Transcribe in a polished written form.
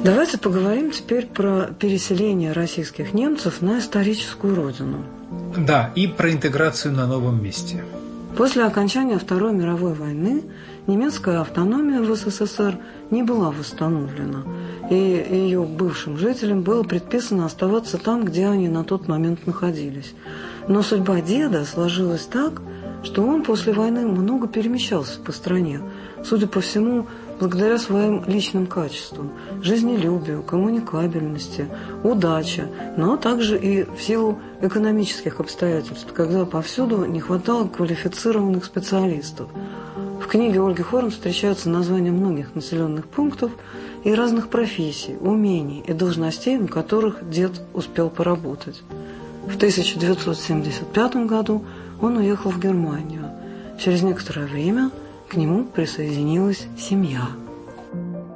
Давайте поговорим теперь про переселение российских немцев на историческую родину. Да, и про интеграцию на новом месте. После окончания Второй мировой войны немецкая автономия в СССР не была восстановлена, и ее бывшим жителям было предписано оставаться там, где они на тот момент находились. Но судьба деда сложилась так, что он после войны много перемещался по стране, судя по всему, благодаря своим личным качествам – жизнелюбию, коммуникабельности, удаче, но также и в силу экономических обстоятельств, когда повсюду не хватало квалифицированных специалистов. В книге Ольги Хорн встречаются названия многих населенных пунктов и разных профессий, умений и должностей, на которых дед успел поработать. В 1975 году он уехал в Германию. Через некоторое время к нему присоединилась семья.